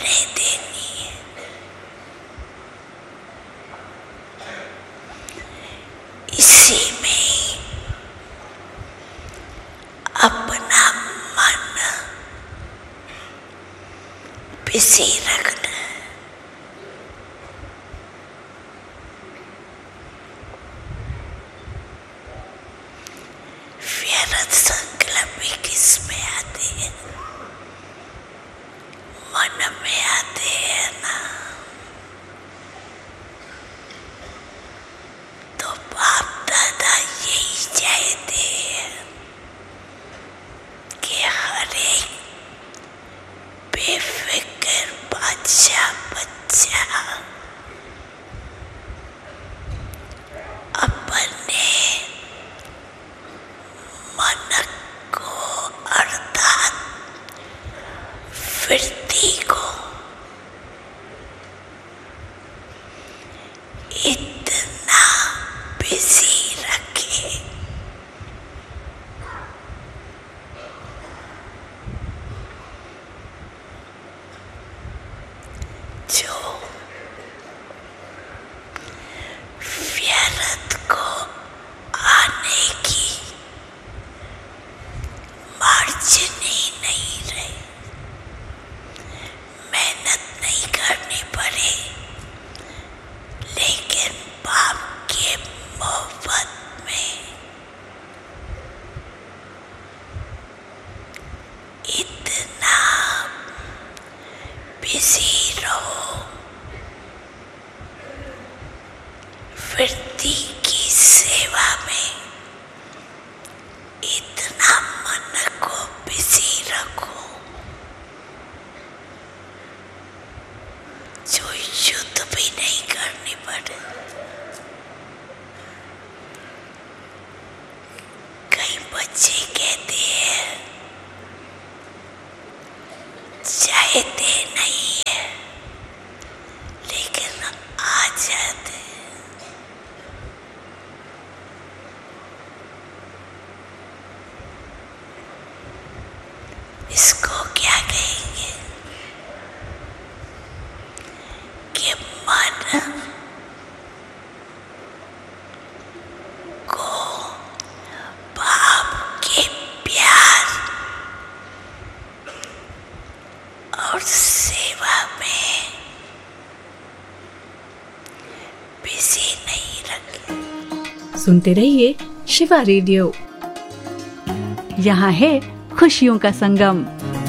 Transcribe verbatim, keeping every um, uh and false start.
रहने देनी है। इसी में अपना मन बिजी रखना है। व्यर्थ संकल्प भी किसमें आते हैं? मन में आते हैं ना। तो बाप दादा यही चाहते हैं कि हर एक बेफिक्र बादशाह बच्चा अपने मन को अर्थात वृत्ति को इतना बिजी रखे जो व्यर्थ को आने की मार्जिन ही नहीं रहे। मेहनत नहीं करनी पड़े, लेकिन बाप के मोहब्बत में इतना बिजी रहो, वृत्ति की सेवा में इतना मन को बिजी रखो जो युद्ध भी नहीं करनी पड़े। कई बच्चे कहते हैं चाहते नहीं है, लेकिन आ जाते हैं। इसको क्या कहेंगे कि मन को बाप के प्यार और सेवा में बिजी नहीं रखे। सुनते रहिए शिवा रेडियो। यहाँ है खुशियों का संगम।